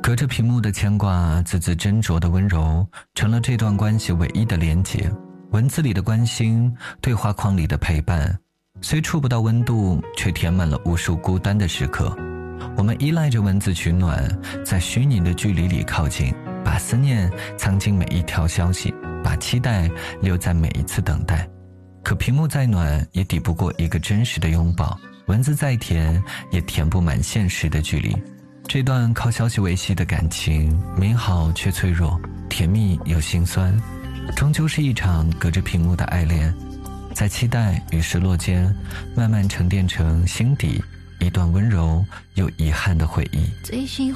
隔着屏幕的牵挂，字字斟酌的温柔，成了这段关系唯一的连结。文字里的关心，对话框里的陪伴，虽触不到温度，却填满了无数孤单的时刻。我们依赖着文字取暖，在虚拟的距离里靠近，把思念藏进每一条消息，把期待留在每一次等待。可屏幕再暖，也抵不过一个真实的拥抱；文字再甜，也填不满现实的距离。这段靠消息维系的感情，美好却脆弱，甜蜜又心酸，终究是一场隔着屏幕的爱恋，在期待与失落间，慢慢沉淀成心底一段温柔又遗憾的回忆。 最喜